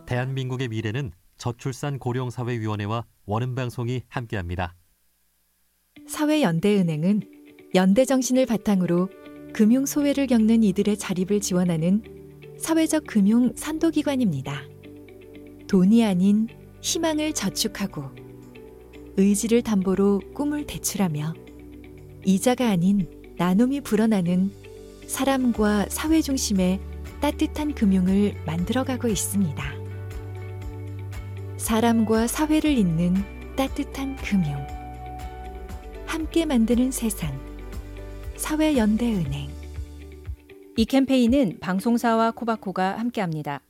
대한민국의 미래는 저출산 고령사회위원회와 원음방송이 함께합니다. 사회연대은행은 연대정신을 바탕으로 금융소외를 겪는 이들의 자립을 지원하는 사회적 금융 선도기관입니다. 돈이 아닌 희망을 저축하고 의지를 담보로 꿈을 대출하며 이자가 아닌 나눔이 불어나는 사람과 사회 중심의 따뜻한 금융을 만들어가고 있습니다. 사람과 사회를 잇는 따뜻한 금융. 함께 만드는 세상. 사회연대은행. 이 캠페인은 방송사와 코바코가 함께합니다.